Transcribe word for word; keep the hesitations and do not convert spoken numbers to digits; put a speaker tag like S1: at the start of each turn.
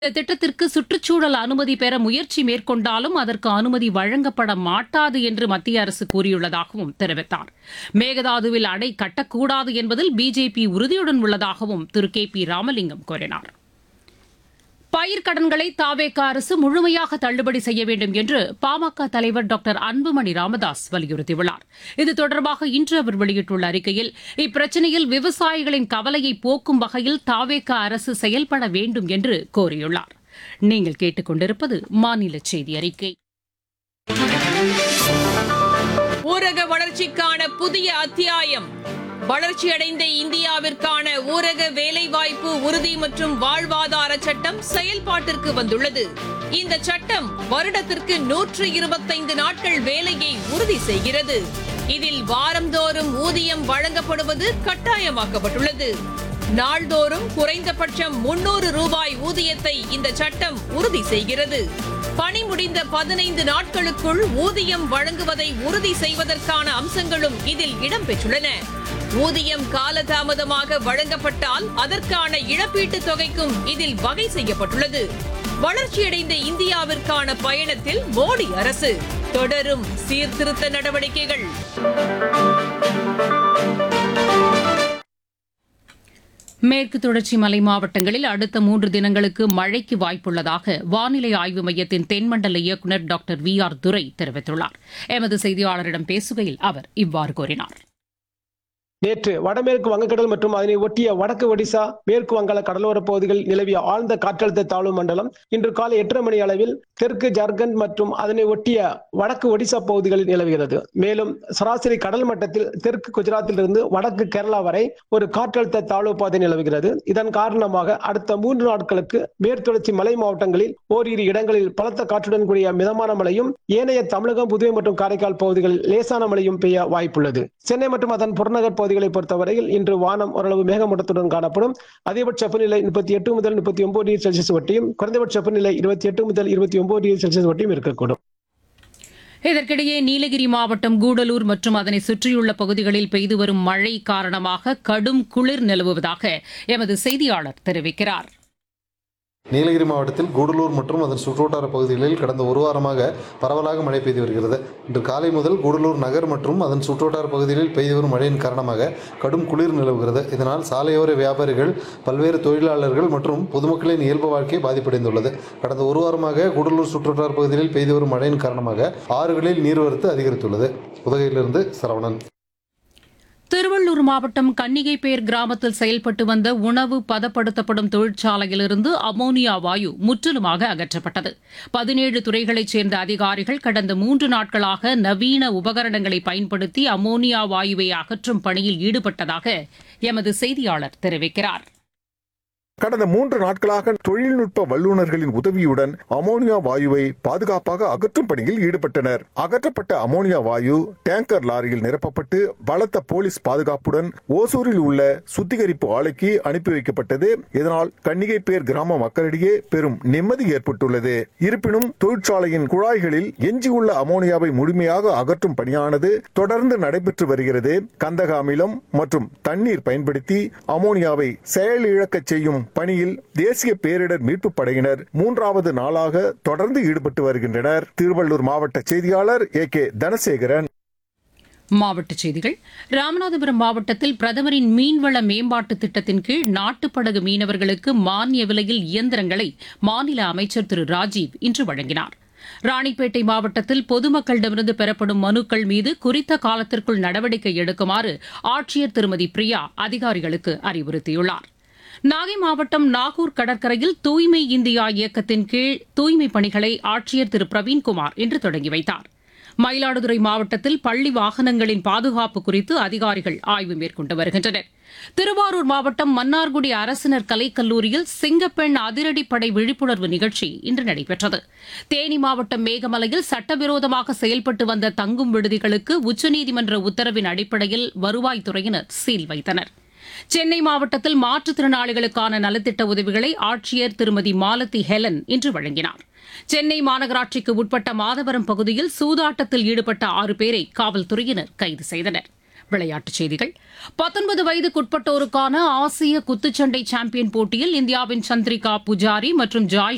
S1: இந்த திட்டத்திற்கு சுற்றுச்சூழல் அனுமதி பெற முயற்சி மேற்கொண்டாலும் அதற்கு அனுமதி வழங்கப்பட மாட்டாது என்று மத்திய அரசு கூறியுள்ளதாகவும் தெரிவித்தார். மேகதாதுவில் அணை கட்டக்கூடாது என்பதில் பிஜேபி உறுதியுடன் உள்ளதாகவும் திரு கே பி ராமலிங்கம் கூறினார். பயிர்க்கடன்களை தாவேக அரசு முழுமையாக தள்ளுபடி செய்ய வேண்டும் என்று பாமக தலைவர் டாக்டர் அன்புமணி ராமதாஸ் வலியுறுத்தியுள்ளார். இது தொடர்பாக இன்று அவர் வெளியிட்டுள்ள அறிக்கையில், இப்பிரச்சினையில் விவசாயிகளின் கவலையை போக்கும் வகையில் தாவேக அரசு செயல்பட வேண்டும் என்று கோரியுள்ளார். நீங்கள் கேட்டுக் கொண்டிருப்பது மாநில செய்தி அறிக்கை.
S2: ஊரக வளர்ச்சிக்கான புதிய அத்தியாயம். வளர்ச்சியடைந்த இந்தியாவிற்கான ஊரக வேலைவாய்ப்பு உறுதி மற்றும் வாழ்வாதார சட்டம் செயல்பாட்டிற்கு வந்துள்ளது. இந்த சட்டம் வருடத்திற்கு நூற்று இருபத்தைந்து நாட்கள் வேலையை உறுதி செய்கிறது. இதில் வாரந்தோறும் ஊதியம் வழங்கப்படுவது கட்டாயமாக்கப்பட்டுள்ளது. நாள்தோறும் குறைந்தபட்சம் முன்னூறு ரூபாய் ஊதியத்தை இந்த சட்டம் உறுதி செய்கிறது. பணி முடிந்த பதினைந்து நாட்களுக்குள் ஊதியம் வழங்குவதை உறுதி செய்வதற்கான அம்சங்களும் இதில் இடம்பெற்றுள்ளன. ஊதியம் காலதாமதமாக வழங்கப்பட்டால் அதற்கான இழப்பீட்டுத் தொகைக்கும் இதில் வகை செய்யப்பட்டுள்ளது. வளர்ச்சியடைந்த இந்தியாவிற்கான பயணத்தில் மோடி அரசு தொடரும் சீர்திருத்த நடவடிக்கைகள்.
S1: மேற்கு தொடர்ச்சி மலை மாவட்டங்களில் அடுத்த மூன்று தினங்களுக்கு மழைக்கு வாய்ப்புள்ளதாக வானிலை ஆய்வு மையத்தின் தென்மண்டல இயக்குநர் டாக்டர் வி ஆர் துரை தெரிவித்துள்ளார். எமது செய்தியாளரிடம் பேசுகையில் அவர் இவ்வாறு கூறினார்.
S3: நேற்று வடமேற்கு வங்கக்கடல் மற்றும் அதனை ஒட்டிய வடக்கு ஒடிசா, மேற்கு வங்காள கடலோர பகுதிகளில் நிலவிய ஆழ்ந்த காற்றழுத்த தாழ்வு மண்டலம் இன்று காலை எட்டரை மணி அளவில் தெற்கு ஜார்க்கண்ட் மற்றும் அதனை ஒட்டிய வடக்கு ஒடிசா பகுதிகளில் நிலவுகிறது. மேலும் சராசரி கடல் மட்டத்தில் தெற்கு குஜராத்திலிருந்து வடக்கு கேரளா வரை ஒரு காற்றழுத்த தாழ்வு பாதை நிலவுகிறது. இதன் காரணமாக அடுத்த மூன்று நாட்களுக்கு மேற்குத்தொடர்ச்சி மலை மாவட்டங்களில் ஓரிரு இடங்களில் பலத்த காற்றுடன் கூடிய மிதமான மழையும், ஏனைய தமிழகம், புதுவை மற்றும் காரைக்கால் பகுதிகளில் லேசான மழையும் பெய்ய வாய்ப்புள்ளது. சென்னை மற்றும் அதன் புறநகர் பகுதிகளை பொறுத்தவரையில் இன்று வானம் ஓரளவு மேகமூட்டத்துடன் காணப்படும். அதிகபட்ச வெப்பநிலை முப்பத்தி எட்டு முதல் முப்பத்தி ஒன்பது டிகிரி செல்சியஸ் வட்டியும், குறைந்தபட்ச வெப்பநிலை இருபத்தி எட்டு முதல் இருபத்தி ஒன்பது டிகிரி செல்சியஸ் வட்டியும் இருக்கக்கூடும்.
S1: இதற்கிடையே நீலகிரி மாவட்டம் கூடலூர் மற்றும் அதனை சுற்றியுள்ள பகுதிகளில் பெய்து வரும் மழை காரணமாக கடும் குளிர் நிலவுவதாக எமது செய்தியாளர் தெரிவிக்கிறார்.
S4: நீலகிரி மாவட்டத்தில் கூடலூர் மற்றும் அதன் சுற்றுவட்டார பகுதிகளில் கடந்த ஒரு வாரமாக பரவலாக மழை பெய்து வருகிறது. இன்று காலை முதல் கூடலூர் நகர் மற்றும் அதன் சுற்றுவட்டார பகுதிகளில் பெய்து வரும் மழையின் காரணமாக கடும் குளிர் நிலவுகிறது. இதனால் சாலையோர வியாபாரிகள், பல்வேறு தொழிலாளர்கள் மற்றும் பொதுமக்களின் இயல்பு வாழ்க்கை பாதிப்படைந்துள்ளது. கடந்த ஒரு வாரமாக கூடலூர் சுற்றுவட்டார பகுதிகளில் பெய்து வரும் மழையின் காரணமாக ஆறுகளில் நீர்வரத்து அதிகரித்துள்ளது. உதகையிலிருந்து சரவணன்.
S1: திருவள்ளூர் மாவட்டம் கன்னிகைப்பேர் கிராமத்தில் செயல்பட்டு வந்த உணவு பதப்படுத்தப்படும் தொழிற்சாலையிலிருந்து அமோனியா வாயு முற்றிலுமாக அகற்றப்பட்டது. பதினேழு துறைகளைச் சேர்ந்த அதிகாரிகள் கடந்த மூன்று நாட்களாக நவீன உபகரணங்களை பயன்படுத்தி அமோனியா வாயுவை அகற்றும் பணியில் ஈடுபட்டதாக எமது செய்தியாளர் தெரிவிக்கிறார்.
S5: கடந்த மூன்று நாட்களாக தொழில்நுட்ப வல்லுநர்களின் உதவியுடன் அமோனியா வாயுவை பாதுகாப்பாக அகற்றும் பணியில் ஈடுபட்டனர். அகற்றப்பட்ட அமோனியா வாயு டேங்கர் லாரியில் நிரப்பப்பட்டு பலத்த போலீஸ் பாதுகாப்புடன் ஓசூரில் உள்ள சுத்திகரிப்பு ஆலைக்கு அனுப்பி வைக்கப்பட்டது. இதனால் கன்னிகைப்பேர் கிராம மக்களிடையே பெரும் நிம்மதி ஏற்பட்டுள்ளது. இருப்பினும் தொழிற்சாலையின் குழாய்களில் எஞ்சியுள்ள அமோனியாவை முழுமையாக அகற்றும் பணியானது தொடர்ந்து நடைபெற்று வருகிறது. கந்தக அமிலம் மற்றும் தண்ணீர் பயன்படுத்தி அமோனியாவை செயலிழக்க செய்யும் பணியில் தேசிய பேரிடர் மீட்பு படையினர் மூன்றாவது நாளாக தொடர்ந்து ஈடுபட்டு வருகின்றனர். திருவள்ளூர் மாவட்ட செய்தியாளர் ஏ கே தனசேகரன்.
S1: மாவட்டச் செய்திகள். ராமநாதபுரம் மாவட்டத்தில் பிரதமரின் மீன்வள மேம்பாட்டு திட்டத்தின் கீழ் நாட்டுப்படகு மீனவர்களுக்கு மானிய விலையில் இயந்திரங்களை மாநில அமைச்சர் திரு ராஜீவ் இன்று வழங்கினார். ராணிப்பேட்டை மாவட்டத்தில் பொதுமக்களிடமிருந்து பெறப்படும் மனுக்கள் மீது குறித்த காலத்திற்குள் நடவடிக்கை எடுக்குமாறு ஆட்சியர் திருமதி பிரியா அதிகாரிகளுக்கு அறிவுறுத்தியுள்ளார். நாகை மாவட்டம் நாகூர் கடற்கரையில் தூய்மை இந்தியா இயக்கத்தின் கீழ் தூய்மை பணிகளை ஆட்சியர் திரு பிரவீன்குமார் இன்று தொடங்கி வைத்தார். மயிலாடுதுறை மாவட்டத்தில் பள்ளி வாகனங்களின் பாதுகாப்பு குறித்து அதிகாரிகள் ஆய்வு மேற்கொண்டு வருகின்றனர். திருவாரூர் மாவட்டம் மன்னார்குடி அரசினர் கலைக்கல்லூரியில் சிங்கப்பெண் அதிரடிப்படை விழிப்புணர்வு நிகழ்ச்சி இன்று நடைபெற்றது. தேனி மாவட்டம் மேகமலையில் சட்டவிரோதமாக செயல்பட்டு வந்த தங்கும் விடுதிகளுக்கு உச்சநீதிமன்ற உத்தரவின் அடிப்படையில் வருவாய்த்துறையினர் சீல் வைத்தனர். சென்னை மாவட்டத்தில் மாற்றுத்திறனாளிகளுக்கான நலத்திட்ட உதவிகளை ஆட்சியர் திருமதி மாலதி ஹெலன் இன்று வழங்கினார். சென்னை மாநகராட்சிக்கு உட்பட்ட மாதவரம் பகுதியில் சூதாட்டத்தில் ஈடுபட்ட ஆறு பேரை காவல்துறையினர் கைது செய்தனர். விளையாட்டுச் செய்திகள். பத்தொன்பது வயதுக்குட்பட்டோருக்கான ஆசிய குத்துச்சண்டை சாம்பியன் போட்டியில் இந்தியாவின் சந்திரிகா புஜாரி மற்றும் ஜாய்